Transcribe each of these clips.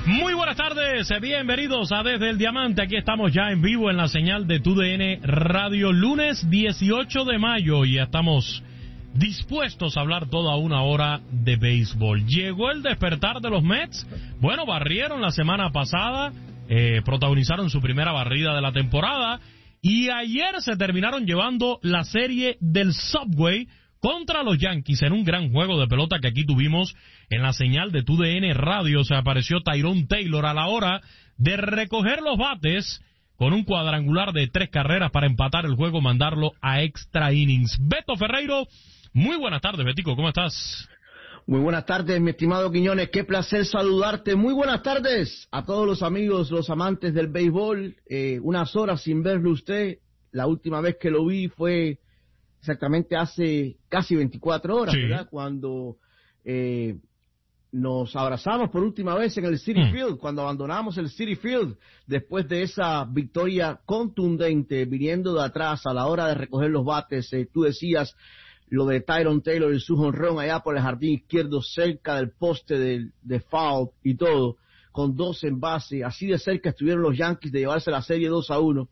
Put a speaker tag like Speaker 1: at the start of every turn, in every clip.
Speaker 1: Muy buenas tardes, bienvenidos a Desde el Diamante. Aquí estamos ya en vivo en la señal de TUDN Radio, lunes 18 de mayo, y ya estamos dispuestos a hablar toda una hora de béisbol. Llegó el despertar de los Mets. Bueno, barrieron la semana pasada, protagonizaron su primera barrida de la temporada, y ayer se terminaron llevando la serie del Subway contra los Yankees en un gran juego de pelota que aquí tuvimos en la señal de TUDN Radio. Se apareció Tyrone Taylor a la hora de recoger los bates con un cuadrangular de 3 carreras para empatar el juego, mandarlo a extra innings. Beto Ferreiro, muy buenas tardes, Betico, ¿cómo estás?
Speaker 2: Muy buenas tardes, mi estimado Quiñones, qué placer saludarte. Muy buenas tardes a todos los amigos, los amantes del béisbol. Unas horas sin verlo usted, la última vez que lo vi fue exactamente hace casi 24 horas, sí, ¿verdad? Cuando nos abrazamos por última vez en el Citi Field, cuando abandonamos el Citi Field, después de esa victoria contundente, viniendo de atrás a la hora de recoger los bates. Tú decías lo de Tyrone Taylor y su jonrón allá por el jardín izquierdo, cerca del poste de foul y todo, con 2 en base. Así de cerca estuvieron los Yankees de llevarse la serie 2-1.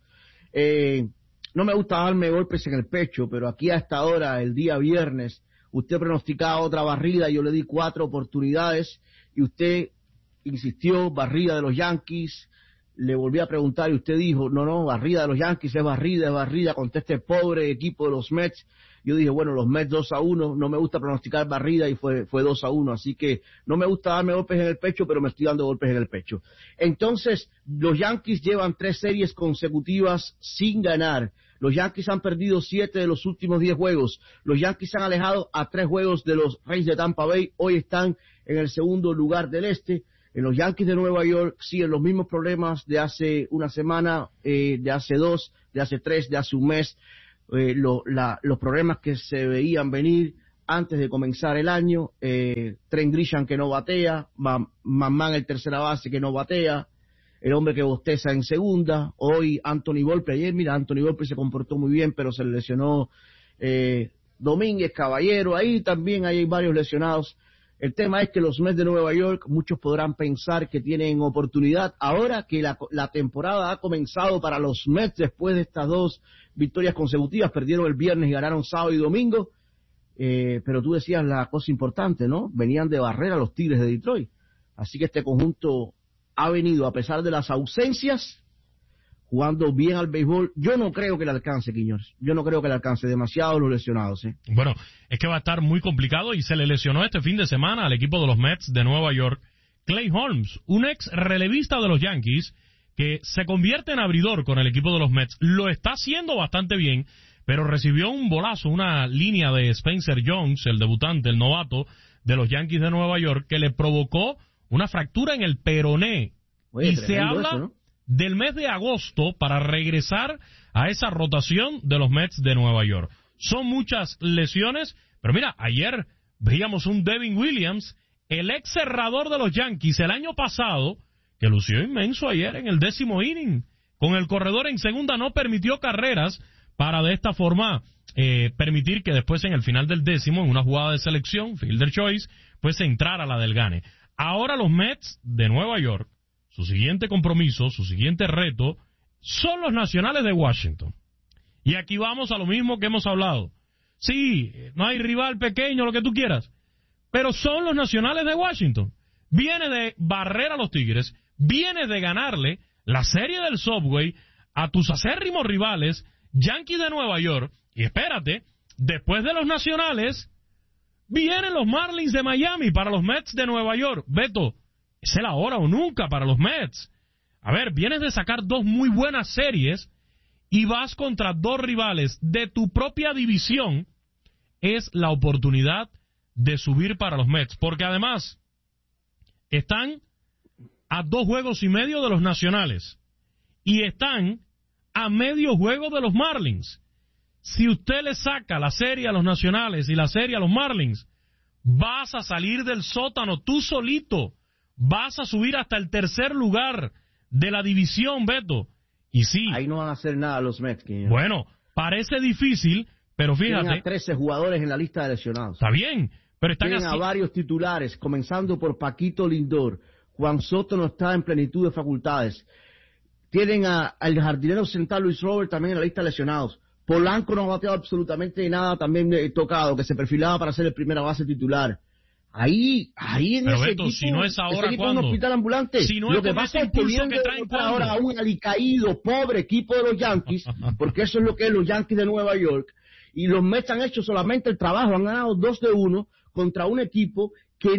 Speaker 2: No me gusta darme golpes en el pecho, pero aquí a esta hora, el día viernes, usted pronosticaba otra barrida, yo le di 4 oportunidades y usted insistió, barrida de los Yankees. Le volví a preguntar y usted dijo, no, barrida de los Yankees, es barrida contra este pobre equipo de los Mets. Yo dije, bueno, los Mets 2-1, no me gusta pronosticar barrida y fue 2-1, así que no me gusta darme golpes en el pecho, pero me estoy dando golpes en el pecho. Entonces, los Yankees llevan 3 series consecutivas sin ganar. Los Yankees han perdido 7 de los últimos 10 juegos. Los Yankees se han alejado a 3 juegos de los Reyes de Tampa Bay. Hoy están en el segundo lugar del este. En los Yankees de Nueva York siguen los mismos problemas de hace una semana, de hace 2, de hace 3, de hace un mes. Los problemas que se veían venir antes de comenzar el año. Trent Grisham que no batea, Manman el tercera base que no batea, el hombre que bosteza en segunda. Hoy Anthony Volpe, ayer mira, Anthony Volpe se comportó muy bien, pero se le lesionó Domínguez, Caballero, ahí también hay varios lesionados. El tema es que los Mets de Nueva York, muchos podrán pensar que tienen oportunidad ahora que la temporada ha comenzado para los Mets después de estas 2 victorias consecutivas. Perdieron el viernes y ganaron sábado y domingo, pero tú decías la cosa importante, ¿no? Venían de barrer a los Tigres de Detroit, así que este conjunto ha venido, a pesar de las ausencias, jugando bien al béisbol. Yo no creo que le alcance, Quiñones. Yo no creo que le alcance, demasiado los lesionados, ¿eh?
Speaker 1: Bueno, es que va a estar muy complicado, y se le lesionó este fin de semana al equipo de los Mets de Nueva York Clay Holmes, un ex relevista de los Yankees que se convierte en abridor con el equipo de los Mets. Lo está haciendo bastante bien, pero recibió un bolazo, una línea de Spencer Jones, el debutante, el novato de los Yankees de Nueva York, que le provocó una fractura en el peroné. Oye, y se habla eso, ¿no?, del mes de agosto para regresar a esa rotación de los Mets de Nueva York. Son muchas lesiones, pero mira, ayer veíamos un Devin Williams, el ex cerrador de los Yankees el año pasado, que lució inmenso ayer en el 10º inning. Con el corredor en segunda no permitió carreras para de esta forma permitir que después en el final del 10º, en una jugada de selección, fielder choice, pues entrara la del gane. Ahora los Mets de Nueva York, su siguiente compromiso, su siguiente reto, son los Nacionales de Washington. Y aquí vamos a lo mismo que hemos hablado. Sí, no hay rival pequeño, lo que tú quieras, pero son los Nacionales de Washington. Viene de barrer a los Tigres, viene de ganarle la serie del Subway a tus acérrimos rivales, Yankees de Nueva York, y espérate, después de los Nacionales, vienen los Marlins de Miami para los Mets de Nueva York. Beto, es el ahora o nunca para los Mets. A ver, vienes de sacar 2 muy buenas series y vas contra 2 rivales de tu propia división. Es la oportunidad de subir para los Mets, porque además están a 2 juegos y medio de los Nacionales y están a medio juego de los Marlins. Si usted le saca la serie a los Nacionales y la serie a los Marlins, vas a salir del sótano tú solito. Vas a subir hasta el 3er lugar de la división, Beto. Y sí,
Speaker 2: ahí no van a hacer nada los Mets.
Speaker 1: Bueno, parece difícil, pero fíjate.
Speaker 2: Tienen a 13 jugadores en la lista de lesionados.
Speaker 1: Está bien, pero están
Speaker 2: Tienen a varios titulares, comenzando por Paquito Lindor, Juan Soto no está en plenitud de facultades. Tienen al jardinero central Luis Robert también en la lista de lesionados. Polanco no ha bateado absolutamente nada, también tocado, que se perfilaba para ser el primera base titular. Ahí en
Speaker 1: pero
Speaker 2: ese
Speaker 1: Beto,
Speaker 2: equipo,
Speaker 1: si no es ahora,
Speaker 2: ese equipo
Speaker 1: ¿cuándo?
Speaker 2: es un hospital ambulante.
Speaker 1: Si no
Speaker 2: lo
Speaker 1: es
Speaker 2: que
Speaker 1: con
Speaker 2: pasa
Speaker 1: ese
Speaker 2: es que
Speaker 1: impulso
Speaker 2: viene
Speaker 1: que traen,
Speaker 2: de ahora a un alicaído, pobre equipo de los Yankees, porque eso es lo que es los Yankees de Nueva York, y los Mets han hecho solamente el trabajo, han ganado 2-1 contra un equipo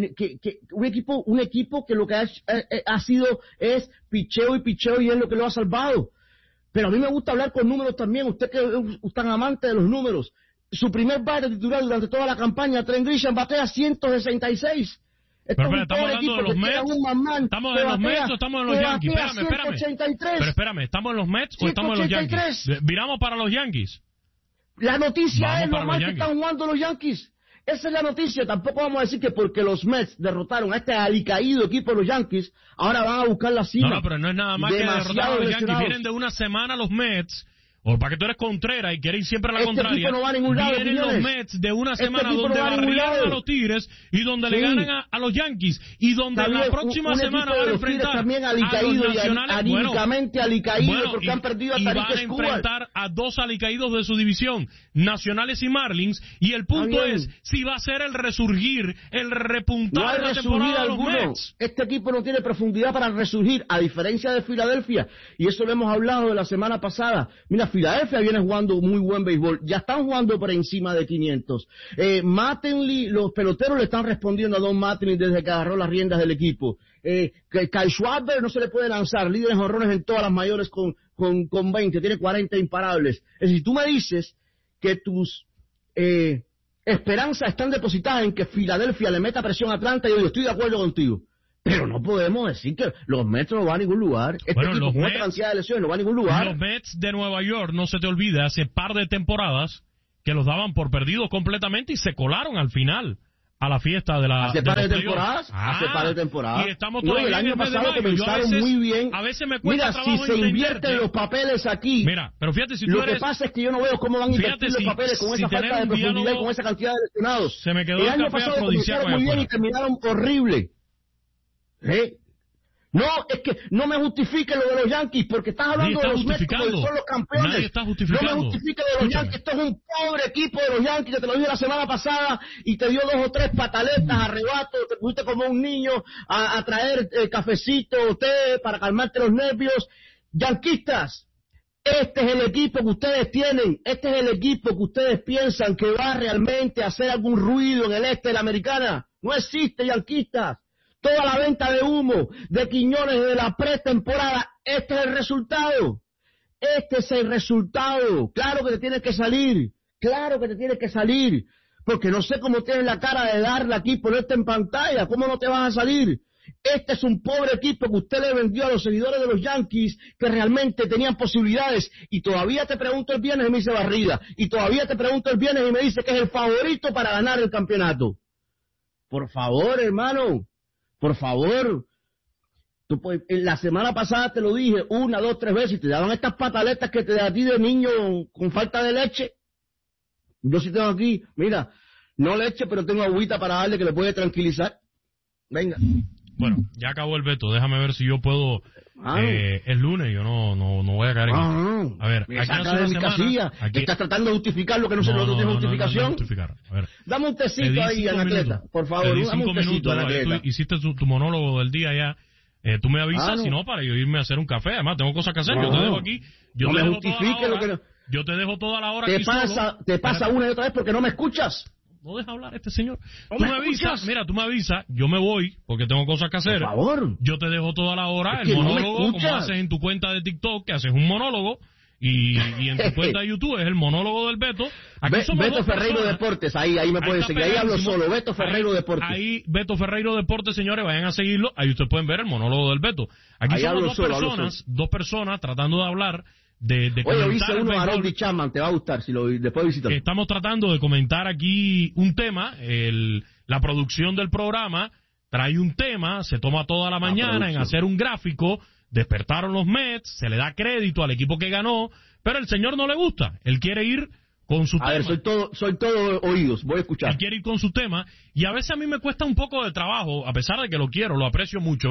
Speaker 2: un equipo que lo que ha sido es picheo y es lo que lo ha salvado. Pero a mí me gusta hablar con números también, usted que es tan amante de los números. Su primer bate titular durante toda la campaña, Trent Grisham, batea 166.
Speaker 1: Pero estamos hablando de los Mets. ¿Estamos en los Mets o estamos en los Yankees? Espérame. Pero espérame, ¿estamos en los Mets o estamos en los Yankees? Viramos para los Yankees.
Speaker 2: La noticia es lo mal que están jugando los Yankees. Esa es la noticia. Tampoco vamos a decir que porque los Mets derrotaron a este alicaído equipo de los Yankees, ahora van a buscar la cima.
Speaker 1: No, pero no es nada más que derrotar a los Yankees. Vienen de una semana los Mets. O para que tú eres Contreras y quieres ir siempre a la contraria.
Speaker 2: No va a ningún lado,
Speaker 1: vienen los Mets de una semana donde barrieron a los Tigres y donde le ganan a los Yankees y donde también la próxima semana van a enfrentar
Speaker 2: también
Speaker 1: a los nacionales.
Speaker 2: Anímicamente alicaídos porque han perdido a Tariq
Speaker 1: Skubal. Y van a enfrentar a dos alicaídos de su división, Nacionales y Marlins, y el punto es si va a ser el resurgir, el repuntar de la temporada de los Mets.
Speaker 2: Este equipo no tiene profundidad para resurgir, a diferencia de Filadelfia, y eso lo hemos hablado de la semana pasada. Mira, Filadelfia viene jugando muy buen béisbol, ya están jugando por encima de 500. Mattingly, los peloteros le están respondiendo a Don Mattingly desde que agarró las riendas del equipo. Kyle Schwarber no se le puede lanzar, líder en jonrones en todas las mayores con 20, tiene 40 imparables. Es decir, tú me dices que tus esperanzas están depositadas en que Filadelfia le meta presión a Atlanta, y yo digo, estoy de acuerdo contigo. Pero no podemos decir que los Mets no van a ningún lugar. Equipo con esta cantidad de lesiones no va a ningún lugar.
Speaker 1: Los Mets de Nueva York, no se te olvide, hace par de temporadas que los daban por perdidos completamente y se colaron al final a la fiesta de la...
Speaker 2: ¿Hace par de temporadas? Hace par de temporadas.
Speaker 1: Y estamos todavía
Speaker 2: el año pasado comenzaron muy bien.
Speaker 1: A veces me cuesta trabajo
Speaker 2: si se invierten los papeles aquí...
Speaker 1: Mira, pero fíjate, si tú
Speaker 2: lo que pasa es que yo no veo cómo van a invertir los papeles con esa falta de profundidad y con esa cantidad de lesionados.
Speaker 1: Se me quedó
Speaker 2: el año pasado comenzaron muy bien y terminaron horrible. No, es que no me justifique lo de los Yankees, porque estás hablando de los Mets como son los campeones.
Speaker 1: Nadie está justificando.
Speaker 2: No me justifique lo de los Yankees. Esto es un pobre equipo de los Yankees, que te lo dije la semana pasada y te dio 2 o 3 pataletas, arrebatos, te pusiste como un niño a traer cafecito o té para calmarte los nervios. Yanquistas, este es el equipo que ustedes tienen, este es el equipo que ustedes piensan que va realmente a hacer algún ruido en el este de la Americana. No existe, yanquistas. Toda la venta de humo de Quiñones de la pretemporada, este es el resultado. Este es el resultado. Claro que te tienes que salir. Claro que te tienes que salir. Porque no sé cómo tienes la cara de darle aquí, ponerte en pantalla. ¿Cómo no te vas a salir? Este es un pobre equipo que usted le vendió a los seguidores de los Yankees, que realmente tenían posibilidades. Y todavía te pregunto el viernes y me dice barrida. Y todavía te pregunto el viernes y me dice que es el favorito para ganar el campeonato. Por favor, hermano. Por favor, la semana pasada te lo dije 1, 2, 3 veces y te daban estas pataletas que te da a ti de niño con falta de leche. Yo sí tengo aquí, mira, no leche, pero tengo agüita para darle que le puede tranquilizar. Venga.
Speaker 1: Bueno, ya acabó el veto, déjame ver si yo puedo. Es lunes, yo no voy a caer en esto. A ver,
Speaker 2: me saca de mi casilla.
Speaker 1: Aquí...
Speaker 2: ¿Estás tratando de justificar lo que no tiene justificación?
Speaker 1: A ver,
Speaker 2: dame un tecito ahí, Anacleta, por favor, dame un tecito, Anacleta.
Speaker 1: Tú hiciste tu monólogo del día ya. Tú me avisas, si no, para yo irme a hacer un café. Además, tengo cosas que hacer. Yo te dejo aquí. Yo te dejo toda la hora.
Speaker 2: Te pasa una y otra vez porque no me escuchas.
Speaker 1: No deja hablar este señor. Tú me avisas, yo me voy porque tengo cosas que hacer.
Speaker 2: Por favor.
Speaker 1: Yo te dejo toda la hora el monólogo, como haces en tu cuenta de TikTok, que haces un monólogo, y en tu cuenta de YouTube es el monólogo del Beto. Aquí
Speaker 2: Beto Ferreiro Deportes, ahí me pueden seguir. Ahí hablo solo, Beto Ferreiro Deportes.
Speaker 1: Ahí, Beto Ferreiro Deportes, señores, vayan a seguirlo. Ahí ustedes pueden ver el monólogo del Beto. Aquí ahí somos dos personas tratando de hablar
Speaker 2: Oye, hice uno a Randy Chapman, te va a gustar después visitar.
Speaker 1: Estamos tratando de comentar aquí un tema, la producción del programa trae un tema, se toma toda la mañana en hacer un gráfico, despertaron los Mets, se le da crédito al equipo que ganó, pero el señor no le gusta, él quiere ir con su tema.
Speaker 2: A ver, soy todo oídos, voy a escuchar.
Speaker 1: Él quiere ir con su tema, y a veces a mí me cuesta un poco de trabajo, a pesar de que lo quiero, lo aprecio mucho,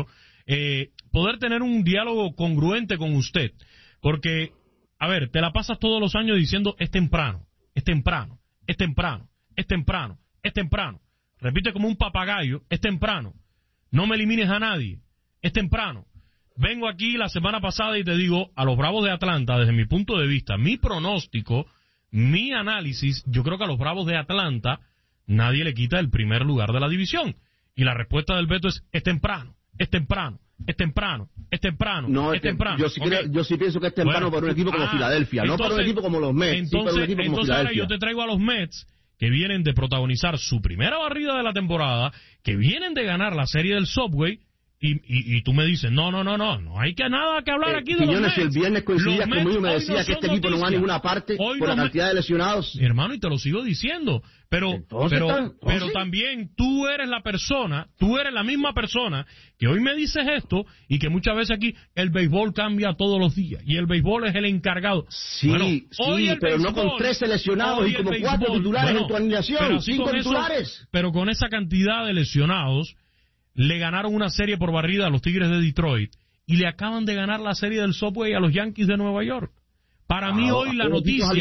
Speaker 1: poder tener un diálogo congruente con usted. Porque, a ver, te la pasas todos los años diciendo es temprano, es temprano, es temprano, es temprano, es temprano. Repite como un papagayo, es temprano. No me elimines a nadie, es temprano. Vengo aquí la semana pasada y te digo, a los Bravos de Atlanta, desde mi punto de vista, mi pronóstico, mi análisis, yo creo que a los Bravos de Atlanta nadie le quita el primer lugar de la división. Y la respuesta del Beto es temprano, es temprano, es temprano, es temprano,
Speaker 2: no,
Speaker 1: es temprano.
Speaker 2: Yo sí pienso que es temprano para un equipo como Filadelfia, no para un equipo como los Mets,
Speaker 1: entonces,
Speaker 2: sí para un equipo como
Speaker 1: Filadelfia. Ahora yo te traigo a los Mets, que vienen de protagonizar su primera barrida de la temporada, que vienen de ganar la serie del Subway, y tú me dices, no hay nada que hablar aquí de
Speaker 2: Quiñones,
Speaker 1: los Mets.
Speaker 2: Si el viernes coincidías conmigo y me decía que este equipo no va a ninguna parte
Speaker 1: hoy
Speaker 2: por la cantidad de lesionados.
Speaker 1: Hermano, y te lo sigo diciendo, pero también tú eres la misma persona que hoy me dices esto y que muchas veces aquí el béisbol cambia todos los días y el béisbol es el encargado.
Speaker 2: Sí,
Speaker 1: bueno,
Speaker 2: pero no con 13 lesionados y como 4 titulares en tu alineación, 5 titulares.
Speaker 1: Pero con esa cantidad de lesionados le ganaron una serie por barrida a los Tigres de Detroit y le acaban de ganar la serie del Subway a los Yankees de Nueva York. Para mí hoy la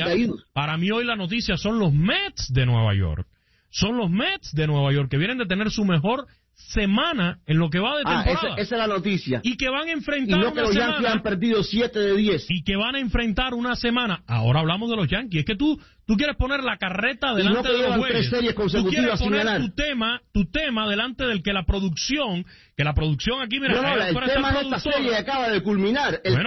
Speaker 1: noticia son los Mets de Nueva York. Son los Mets de Nueva York que vienen de tener su mejor semana en lo que va de temporada.
Speaker 2: Esa es la noticia.
Speaker 1: Y que van a enfrentar
Speaker 2: y no que los Yankees han perdido 7 de 10.
Speaker 1: Y que van a enfrentar una semana. Ahora hablamos de los Yankees. Es que tú quieres poner la carreta delante de los Bueyes.
Speaker 2: 3 series consecutivas
Speaker 1: tú quieres
Speaker 2: sin
Speaker 1: poner
Speaker 2: ganar.
Speaker 1: tu tema delante del que la producción aquí, mira.
Speaker 2: El tema es esta serie que acaba de culminar. Y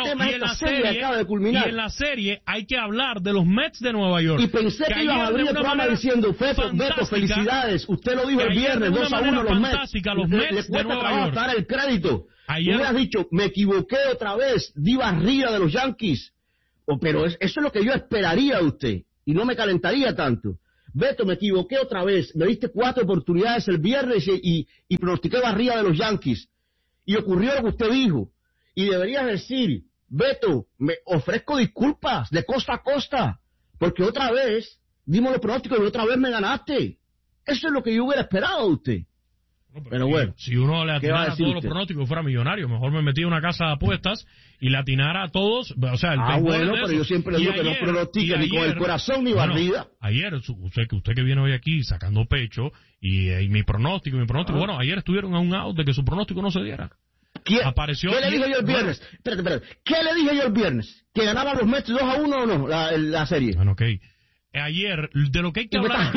Speaker 2: en
Speaker 1: la serie hay que hablar de los Mets de Nueva York.
Speaker 2: Y pensé que ibas a abrir el programa diciendo, Beto, felicidades. Usted lo dijo el viernes, 2-1 los Mets.
Speaker 1: Los Mets de Nueva York.
Speaker 2: Dar el crédito.
Speaker 1: Ayer
Speaker 2: tú me has dicho, me equivoqué otra vez, di barrida de los Yankees. Pero eso es lo que yo esperaría de usted. Y no me calentaría tanto. Beto, me equivoqué otra vez. Me diste 4 oportunidades el viernes y pronostiqué barrida de los Yankees. Y ocurrió lo que usted dijo. Y deberías decir, Beto, me ofrezco disculpas de costa a costa. Porque otra vez dimos los pronósticos y otra vez me ganaste. Eso es lo que yo hubiera esperado de usted. Pero bueno,
Speaker 1: si uno le atinara a todos los pronósticos fuera millonario, mejor me metía en una casa de apuestas y le atinara a todos, o sea,
Speaker 2: pero yo siempre digo que no pronostique ni con el corazón ni barrida.
Speaker 1: Ayer, usted que viene hoy aquí sacando pecho y mi pronóstico, bueno, ayer estuvieron a un out de que su pronóstico no se diera.
Speaker 2: ¿Qué le dije yo el viernes? Espérate. ¿Qué le dije yo el viernes? ¿Que ganaban los Mets 2-1 o no la serie?
Speaker 1: Bueno, ok. Ayer, de lo que hay que hablar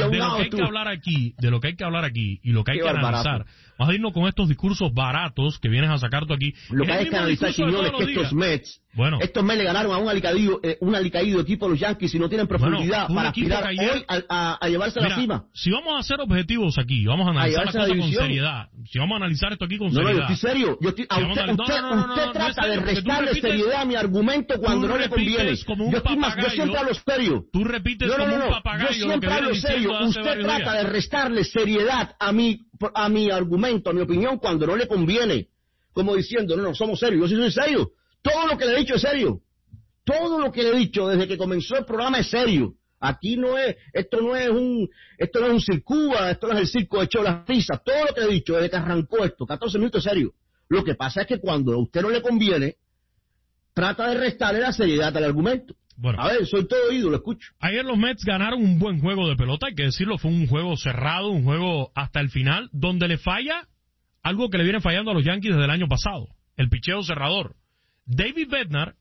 Speaker 1: aquí, y lo que hay que analizar, vamos a irnos con estos discursos baratos que vienes a sacar tú aquí.
Speaker 2: Lo que hay que analizar, Quiñones, que estos Mets le ganaron a un alicaído equipo de los Yankees y no tienen profundidad para aspirar hoy a llevarse a la cima.
Speaker 1: Si vamos a ser objetivos aquí, vamos a analizar la cosa con seriedad. Si vamos a analizar esto aquí con seriedad.
Speaker 2: No, yo estoy serio. Usted trata de restarle seriedad a mi argumento cuando no le conviene. Yo siempre hablo serio.
Speaker 1: Tú repites como un papagayo.
Speaker 2: Yo siempre hablo serio. Usted trata de restarle seriedad a mi argumento, a mi opinión, cuando no le conviene. Como diciendo, no, somos serios. Yo sí soy serio. Todo lo que le he dicho es serio. Todo lo que le he dicho desde que comenzó el programa es serio. Aquí esto no es un circuba, esto no es el circo de las risas. Todo lo que le he dicho desde que arrancó esto, 14 minutos es serio. Lo que pasa es que cuando a usted no le conviene, trata de restarle la seriedad al argumento. Bueno, a ver, soy todo oído, lo escucho.
Speaker 1: Ayer los Mets ganaron un buen juego de pelota, hay que decirlo, fue un juego cerrado, un juego hasta el final, donde le falla algo que le viene fallando a los Yankees desde el año pasado, el picheo cerrador. David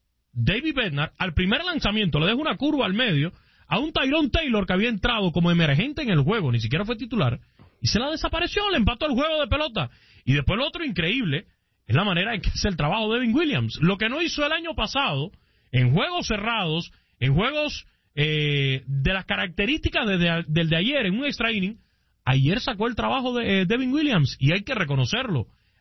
Speaker 1: Bednar, al primer lanzamiento, le deja una curva al medio a un Tyrone Taylor que había entrado como emergente en el juego, ni siquiera fue titular, y se la desapareció, le empató el juego de pelota. Y después lo otro increíble es la manera en que hace el trabajo de Devin Williams. Lo que no hizo el año pasado, en juegos cerrados, en juegos de las características del de ayer, en un extra inning, ayer sacó el trabajo de Devin Williams, y hay que reconocerlo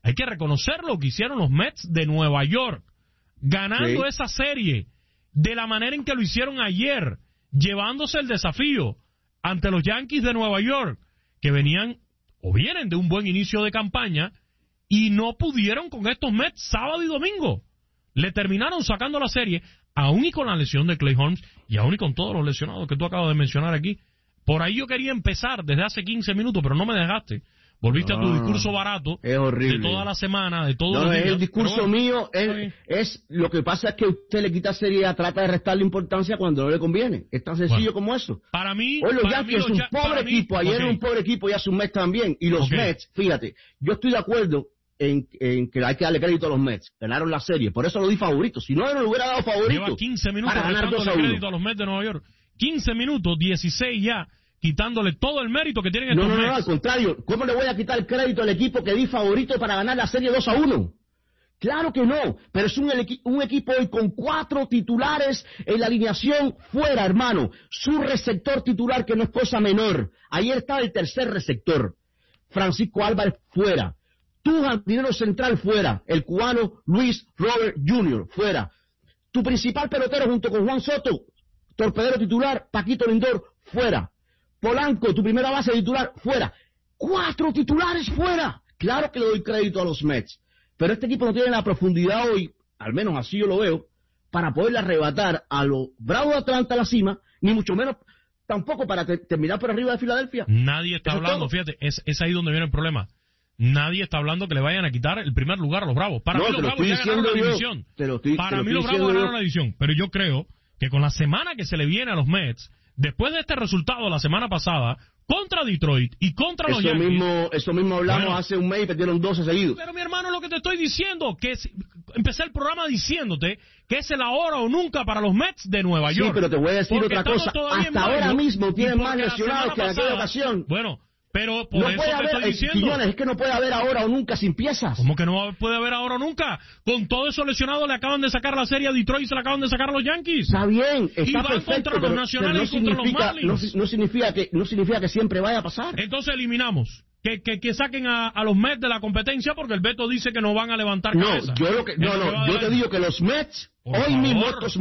Speaker 1: que hicieron los Mets de Nueva York, ganando esa serie, de la manera en que lo hicieron ayer, llevándose el desafío ante los Yankees de Nueva York, que vienen de un buen inicio de campaña, y no pudieron con estos Mets sábado y domingo. Le terminaron sacando la serie, aún y con la lesión de Clay Holmes, y aún y con todos los lesionados que tú acabas de mencionar aquí. Por ahí yo quería empezar desde hace 15 minutos, pero no me dejaste, Volviste a tu discurso barato.
Speaker 2: Es horrible.
Speaker 1: De toda la semana, de todos los
Speaker 2: No,
Speaker 1: días.
Speaker 2: es el discurso mío. Es lo que pasa es que usted le quita seriedad, trata de restarle importancia cuando no le conviene. Es tan sencillo como eso.
Speaker 1: Para mí...
Speaker 2: Hoy los Yankees es un pobre equipo. Ayer era un pobre equipo y hace un mes también. Y los Mets, fíjate, yo estoy de acuerdo en que hay que darle crédito a los Mets. Ganaron la serie, por eso lo di favorito. Si no, no le hubiera dado favorito.
Speaker 1: Lleva 15 minutos
Speaker 2: para ganar
Speaker 1: dándole crédito a los Mets de Nueva York. 15 minutos, 16 ya, quitándole todo el mérito que tienen estos Mets.
Speaker 2: No, al contrario. ¿Cómo le voy a quitar el crédito al equipo que di favorito para ganar la serie 2-1? Claro que no, pero es un equipo hoy con 4 titulares en la alineación fuera, hermano. Su receptor titular, que no es cosa menor. Ayer estaba el tercer receptor, Francisco Álvarez, fuera. Tu jardinero central fuera, el cubano Luis Robert Jr. fuera. Tu principal pelotero junto con Juan Soto, torpedero titular, Paquito Lindor, fuera. Polanco, tu primera base titular, fuera. 4 titulares fuera. Claro que le doy crédito a los Mets, pero este equipo no tiene la profundidad hoy, al menos así yo lo veo, para poderle arrebatar a los Bravos de Atlanta a la cima, ni mucho menos tampoco para terminar por arriba de Filadelfia.
Speaker 1: Nadie está hablando, fíjate, es ahí donde viene el problema. Nadie está hablando que le vayan a quitar el primer lugar a los Bravos. Para mí los Bravos ya ganaron la división. Para mí los Bravos ganaron la división. Pero yo creo que con la semana que se le viene a los Mets, después de este resultado la semana pasada, contra Detroit y contra los Yankees...
Speaker 2: Eso mismo hablamos hace un mes y perdieron 12 seguidos.
Speaker 1: Pero mi hermano, lo que te estoy diciendo, empecé el programa diciéndote que es el ahora o nunca para los Mets de Nueva York.
Speaker 2: Sí, pero te voy a decir otra cosa. Hasta ahora mismo tienen más lesionados que en aquella ocasión.
Speaker 1: Bueno... Pero por
Speaker 2: no
Speaker 1: eso
Speaker 2: puede
Speaker 1: te
Speaker 2: haber,
Speaker 1: estoy diciendo.
Speaker 2: Quiñones, es que no puede haber ahora o nunca sin piezas.
Speaker 1: ¿Cómo que no puede haber ahora o nunca? Con todo eso lesionado le acaban de sacar la serie a Detroit y se la acaban de sacar a los Yankees.
Speaker 2: Está bien, está
Speaker 1: y van
Speaker 2: perfecto,
Speaker 1: contra los nacionales y contra los Marlins.
Speaker 2: No significa que siempre vaya a pasar.
Speaker 1: Entonces eliminamos. Que saquen a los Mets de la competencia porque el Beto dice que no van a levantar cabeza.
Speaker 2: Yo te digo que los Mets, hoy mismo estos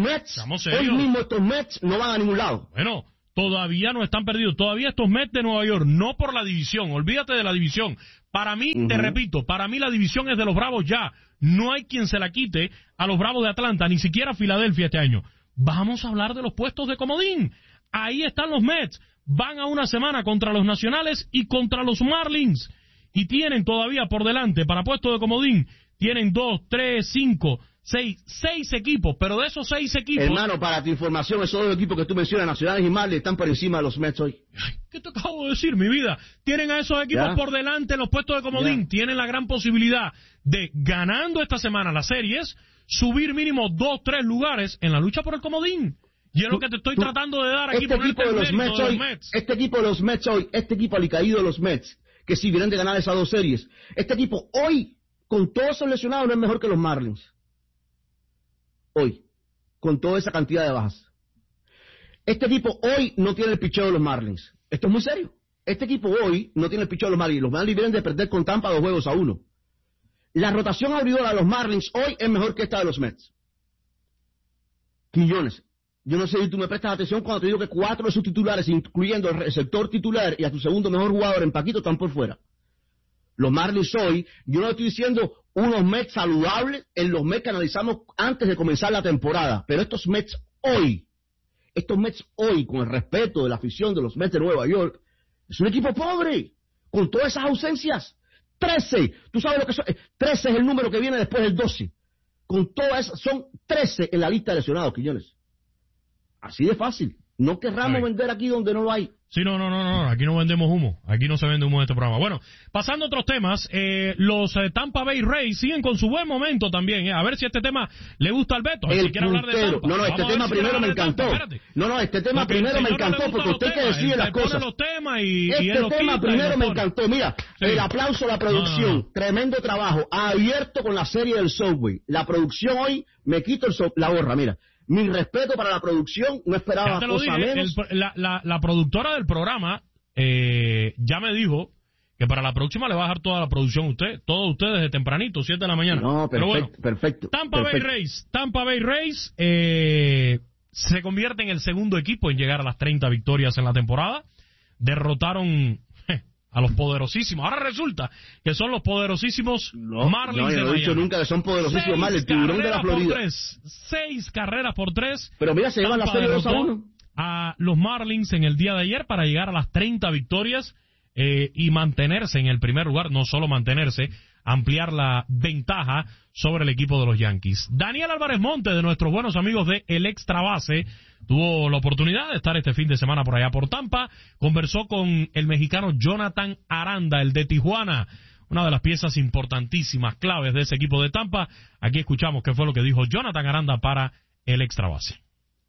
Speaker 2: Mets no van a ningún lado.
Speaker 1: Bueno, todavía no están perdidos. Todavía estos Mets de Nueva York, no por la división. Olvídate de la división. Para mí, te repito, para mí la división es de los Bravos ya. No hay quien se la quite a los Bravos de Atlanta, ni siquiera a Filadelfia este año. Vamos a hablar de los puestos de comodín. Ahí están los Mets. Van a una semana contra los Nacionales y contra los Marlins. Y tienen todavía por delante, para puestos de comodín, tienen 2, 3, 5... 6 equipos, pero de esos 6 equipos...
Speaker 2: Hermano, para tu información, esos 2 equipos que tú mencionas, Nacionales y Marlins, están por encima de los Mets hoy.
Speaker 1: ¿Qué te acabo de decir, mi vida? Tienen a esos equipos por delante en los puestos de comodín. Tienen la gran posibilidad de, ganando esta semana las series, subir mínimo 2, 3 lugares en la lucha por el comodín. Y es lo que te estoy tratando de dar aquí.
Speaker 2: Este equipo de los Mets hoy, este equipo de los Mets hoy, este equipo alicaído de los Mets, que si vienen de ganar esas 2 series, este equipo hoy, con todos esos lesionados, no es mejor que los Marlins. Hoy, con toda esa cantidad de bajas. Este equipo hoy no tiene el picheo de los Marlins. Esto es muy serio. Este equipo hoy no tiene el picheo de los Marlins. Los Marlins vienen de perder con Tampa 2-1. La rotación abridora de los Marlins hoy es mejor que esta de los Mets. Quiñones, yo no sé si tú me prestas atención cuando te digo que 4 de sus titulares, incluyendo el receptor titular y a su segundo mejor jugador en Paquito, están por fuera. Los Marlins hoy, yo no estoy diciendo unos Mets saludables en los Mets que analizamos antes de comenzar la temporada, pero estos Mets hoy, con el respeto de la afición de los Mets de Nueva York, es un equipo pobre, con todas esas ausencias. 13, tú sabes lo que son, 13 es el número que viene después del 12. Con todas esas, son 13 en la lista de lesionados, Quiñones. Así de fácil. No querramos vender aquí donde no lo hay.
Speaker 1: Sí, no, aquí no vendemos humo, aquí no se vende humo en este programa. Bueno, pasando a otros temas, los Tampa Bay Rays siguen con su buen momento también, a ver si este tema le gusta al Beto.
Speaker 2: El
Speaker 1: si quiere hablar de Tampa.
Speaker 2: No, este tema primero me encantó. Este tema primero me encantó porque usted que decide las cosas. Este tema primero me encantó. Mira, el aplauso a la producción, tremendo trabajo, abierto con la serie del Subway. La producción hoy, me quito la gorra, mira. Mi respeto para la producción, no esperaba cosa menos.
Speaker 1: La productora del programa ya me dijo que para la próxima le va a dejar toda la producción a usted, todos ustedes desde tempranito, 7 de la mañana.
Speaker 2: No, perfecto, pero bueno, perfecto.
Speaker 1: Tampa Bay Rays se convierte en el segundo equipo en llegar a las 30 victorias en la temporada. Derrotaron a los poderosísimos. Ahora resulta que son los poderosísimos Marlins de Miami.
Speaker 2: No he dicho nunca que son poderosísimos Marlins, el tiburón de la Florida.
Speaker 1: 6 carreras por 3.
Speaker 2: Pero mira, se llevan la serie 2-1.
Speaker 1: A los Marlins en el día de ayer para llegar a las 30 victorias y mantenerse en el primer lugar, no solo mantenerse, ampliar la ventaja sobre el equipo de los Yankees. Daniel Álvarez Monte, de nuestros buenos amigos de El Extra Base, tuvo la oportunidad de estar este fin de semana por allá por Tampa, conversó con el mexicano Jonathan Aranda, el de Tijuana, una de las piezas importantísimas, claves de ese equipo de Tampa. Aquí escuchamos qué fue lo que dijo Jonathan Aranda para El Extra Base.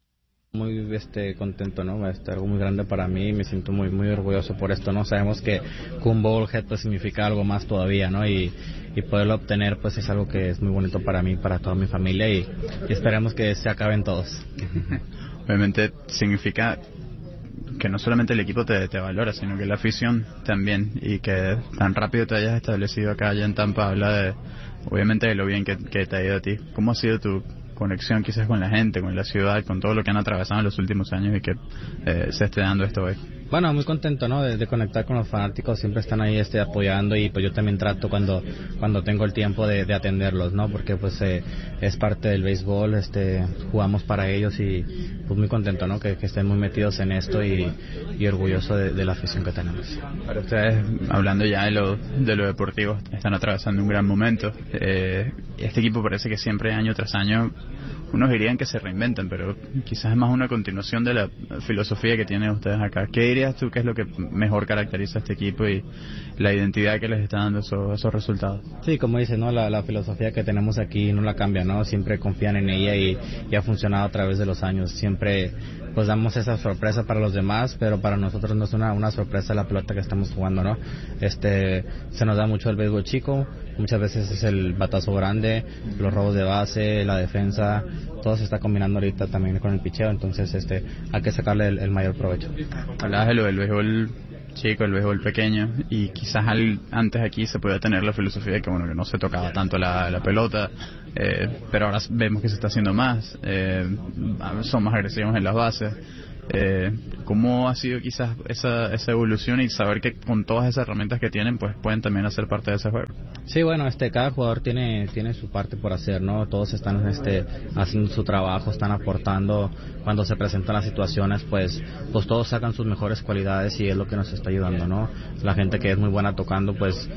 Speaker 3: Muy contento, ¿no? Algo muy grande para mí, me siento muy orgulloso por esto, ¿no? Sabemos que un Bobblehead pues significa algo más todavía, ¿no? Y poderlo obtener pues es algo que es muy bonito para mí, para toda mi familia y esperemos que se acaben todos.
Speaker 4: Obviamente significa que no solamente el equipo te valora, sino que la afición también, y que tan rápido te hayas establecido acá allá en Tampa habla de, obviamente, de lo bien que te ha ido a ti. ¿Cómo ha sido tu conexión quizás con la gente, con la ciudad, con todo lo que han atravesado en los últimos años y que se esté dando esto hoy?
Speaker 3: Bueno, muy contento, ¿no? De conectar con los fanáticos, siempre están ahí apoyando y pues yo también trato cuando tengo el tiempo de atenderlos, ¿no? Porque pues es parte del béisbol, jugamos para ellos y pues muy contento, ¿no? Que estén muy metidos en esto y orgulloso de la afición que tenemos.
Speaker 4: Para ustedes, hablando ya de lo deportivo, están atravesando un gran momento. Este equipo parece que siempre, año tras año, unos dirían que se reinventan, pero quizás es más una continuación de la filosofía que tienen ustedes acá. ¿Qué dirías tú que es lo que mejor caracteriza a este equipo y la identidad que les está dando esos resultados?
Speaker 3: Sí, como dices, ¿no? La filosofía que tenemos aquí no la cambia, ¿no? Siempre confían en ella y ha funcionado a través de los años. Siempre pues damos esa sorpresa para los demás, pero para nosotros no es una sorpresa la pelota que estamos jugando, ¿no? Se nos da mucho el béisbol chico, muchas veces es el batazo grande, los robos de base, la defensa, todo se está combinando ahorita también con el picheo, entonces hay que sacarle el mayor provecho.
Speaker 4: Hablabas de lo del béisbol chico, el béisbol pequeño, y quizás antes aquí se podía tener la filosofía de que que no se tocaba tanto la pelota, pero ahora vemos que se está haciendo más, son más agresivos en las bases. ¿Cómo ha sido quizás esa evolución y saber que con todas esas herramientas que tienen pues pueden también hacer parte de ese juego?
Speaker 3: Sí, bueno, cada jugador tiene su parte por hacer, ¿no? Todos están haciendo su trabajo, están aportando. Cuando se presentan las situaciones pues todos sacan sus mejores cualidades y es lo que nos está ayudando, ¿no? La gente que es muy buena tocando pues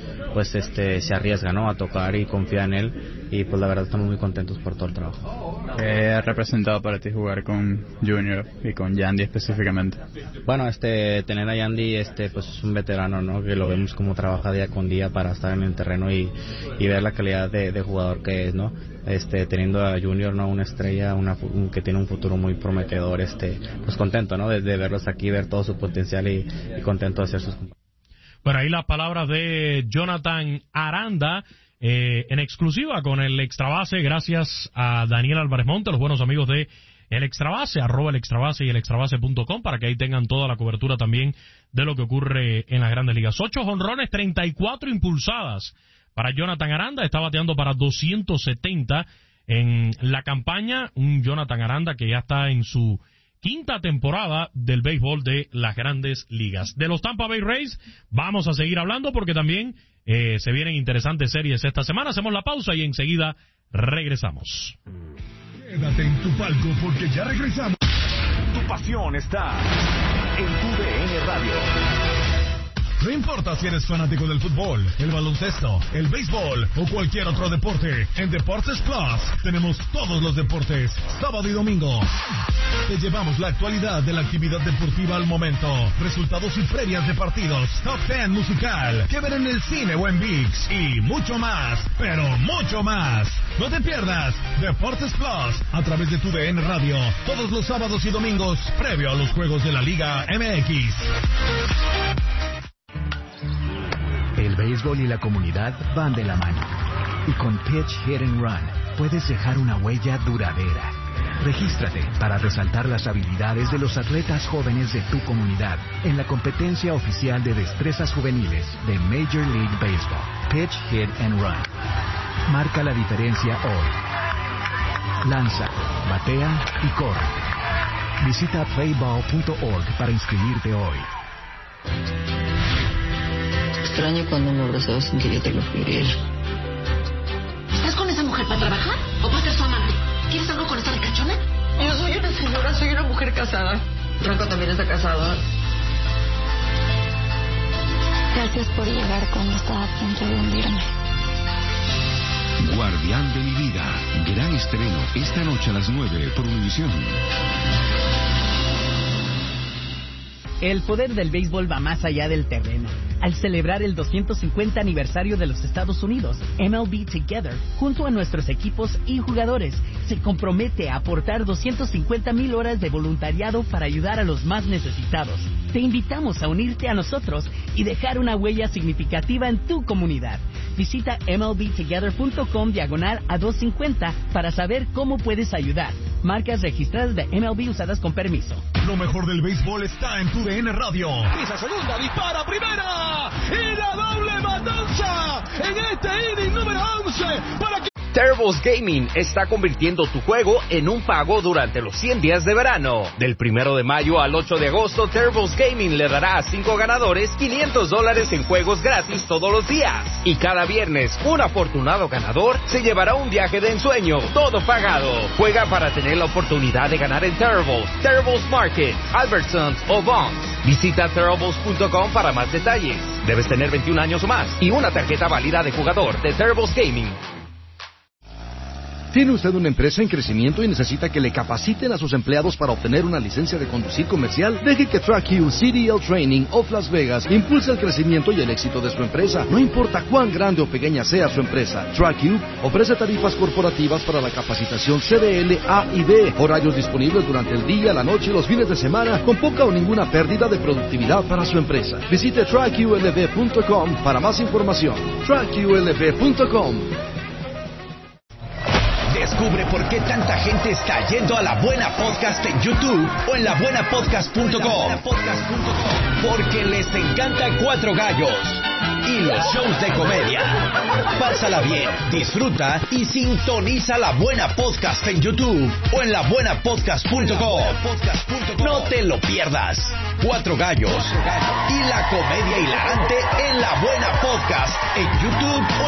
Speaker 3: se arriesga, ¿no? A tocar y confía en él y pues la verdad estamos muy contentos por todo el trabajo.
Speaker 4: ¿Qué ha representado para ti jugar con Junior y con Yandy específicamente?
Speaker 3: Bueno, tener a Yandy pues es un veterano, ¿no? Que lo vemos como trabaja día con día para estar en el terreno y ver la calidad de jugador que es, ¿no? Teniendo a Junior, ¿no? Una estrella, que tiene un futuro muy prometedor, pues contento, ¿no? De verlos aquí, ver todo su potencial y contento de hacer sus.
Speaker 1: Bueno, ahí las palabras de Jonathan Aranda, en exclusiva con el Extrabase, gracias a Daniel Álvarez Monte, los buenos amigos de El Extrabase, @El Extrabase y elextrabase.com, para que ahí tengan toda la cobertura también de lo que ocurre en las Grandes Ligas. 8 jonrones, 34 impulsadas para Jonathan Aranda, está bateando para 270 en la campaña, un Jonathan Aranda que ya está en su quinta temporada del béisbol de las Grandes Ligas. De los Tampa Bay Rays vamos a seguir hablando porque también se vienen interesantes series esta semana. Hacemos la pausa y enseguida regresamos.
Speaker 5: Quédate en tu palco porque ya regresamos. Tu pasión está en tu DN Radio. No importa si eres fanático del fútbol, el baloncesto, el béisbol o cualquier otro deporte, en Deportes Plus tenemos todos los deportes, sábado y domingo. Te llevamos la actualidad de la actividad deportiva al momento, resultados y previas de partidos, top 10 musical, que ver en el cine o en ViX y mucho más, pero mucho más. No te pierdas Deportes Plus a través de tu DN Radio, todos los sábados y domingos, previo a los juegos de la Liga MX.
Speaker 6: El béisbol y la comunidad van de la mano. Y con Pitch Hit and Run puedes dejar una huella duradera. Regístrate para resaltar las habilidades de los atletas jóvenes de tu comunidad en la competencia oficial de destrezas juveniles de Major League Baseball. Pitch Hit and Run. Marca la diferencia hoy. Lanza, batea y corre. Visita playball.org para inscribirte hoy.
Speaker 7: Extraño cuando me abrazaba sin que yo te lo pidiera.
Speaker 8: ¿Estás con esa mujer para trabajar o para ser su amante? ¿Quieres algo con esta ricachona?
Speaker 7: Yo soy una señora, soy una mujer casada. Franco también está casado.
Speaker 9: Gracias por llegar cuando estaba a punto de hundirme.
Speaker 10: Guardián de mi vida. Gran estreno esta noche a las 9 por Univisión.
Speaker 11: El poder del béisbol va más allá del terreno. Al celebrar el 250 aniversario de los Estados Unidos, MLB Together, junto a nuestros equipos y jugadores, se compromete a aportar 250,000 horas de voluntariado para ayudar a los más necesitados. Te invitamos a unirte a nosotros y dejar una huella significativa en tu comunidad. Visita mlbtogether.com/a250 para saber cómo puedes ayudar. Marcas registradas de MLB usadas con permiso.
Speaker 5: Lo mejor del béisbol está en tu DN Radio.
Speaker 12: Pisa segunda, dispara primera y la doble matanza en este inning número 11 para que...
Speaker 13: Terribles Gaming está convirtiendo tu juego en un pago durante los 100 días de verano. Del 1 de mayo al 8 de agosto, Terribles Gaming le dará a 5 ganadores $500 en juegos gratis todos los días. Y cada viernes, un afortunado ganador se llevará un viaje de ensueño, todo pagado. Juega para tener la oportunidad de ganar en Terribles Market, Albertsons o Vons. Visita Terribles.com para más detalles. Debes tener 21 años o más y una tarjeta válida de jugador de Terribles Gaming.
Speaker 14: ¿Tiene usted una empresa en crecimiento y necesita que le capaciten a sus empleados para obtener una licencia de conducir comercial? Deje que TrackU CDL Training of Las Vegas impulse el crecimiento y el éxito de su empresa. No importa cuán grande o pequeña sea su empresa, TrackU ofrece tarifas corporativas para la capacitación CDL A y B, horarios disponibles durante el día, la noche y los fines de semana, con poca o ninguna pérdida de productividad para su empresa. Visite TrackULV.com para más información. TrackULV.com.
Speaker 15: Descubre por qué tanta gente está yendo a La Buena Podcast en YouTube o en labuenapodcast.com. Porque les encanta Cuatro Gallos y los shows de comedia. Pásala bien, disfruta y sintoniza La Buena Podcast en YouTube o en labuenapodcast.com. No te lo pierdas. Cuatro Gallos y la comedia hilarante en La Buena Podcast en YouTube o